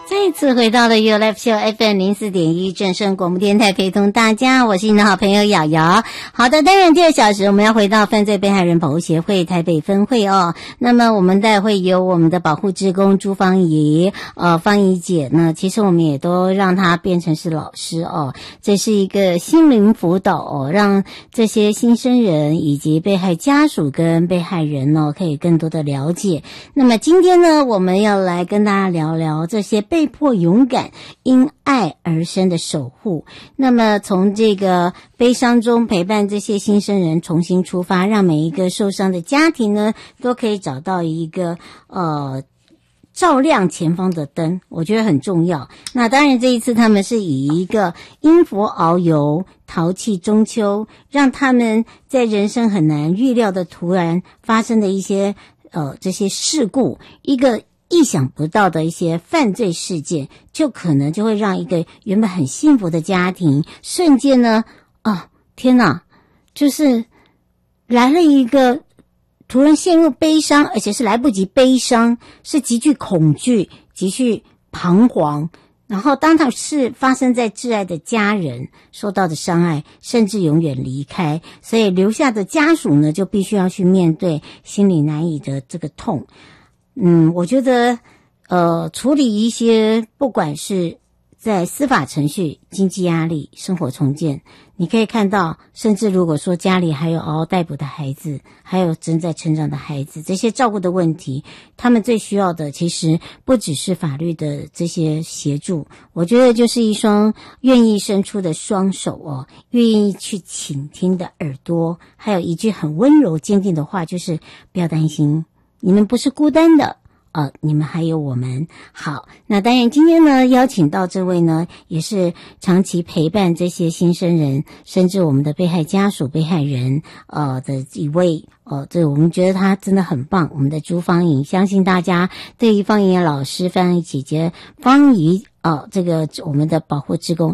再次回到了 You Live Show FM 04.1正声广播电台，陪同大家，我是你的好朋友瑶瑶。好的，当然第二小时我们要回到犯罪被害人保护协会台北分会哦。那么我们待会有我们的保护志工朱芳怡，芳怡姐呢，其实我们也都让她变成是老师哦。这是一个心灵辅导哦，让这些新生人以及被害家属跟被害人哦，可以更多的了解。那么今天呢，我们要来跟大家聊聊这些被迫勇敢因爱而生的守护。那么从这个悲伤中陪伴这些新生人重新出发，让每一个受伤的家庭呢都可以找到一个照亮前方的灯，我觉得很重要。那当然这一次他们是以一个因佛遨游淘气中秋，让他们在人生很难预料的突然发生的一些这些事故，一个意想不到的一些犯罪事件，就可能就会让一个原本很幸福的家庭瞬间呢，天哪，就是来了一个突然陷入悲伤，而且是来不及悲伤，是极具恐惧、极具彷徨，然后当它是发生在挚爱的家人受到的伤害，甚至永远离开，所以留下的家属呢，就必须要去面对心里难以的这个痛。我觉得处理一些不管是在司法程序、经济压力、生活重建，你可以看到，甚至如果说家里还有嗷嗷待哺的孩子，还有正在成长的孩子，这些照顾的问题，他们最需要的其实不只是法律的这些协助，我觉得就是一双愿意伸出的双手哦，愿意去倾听的耳朵，还有一句很温柔坚定的话，就是不要担心，你们不是孤单的。你们还有我们。好，那当然今天呢邀请到这位呢也是长期陪伴这些新生人，甚至我们的被害家属、被害人的一位这我们觉得他真的很棒，我们的朱芳怡，相信大家对于芳怡老师、芳怡姐姐、芳怡这个我们的保护志工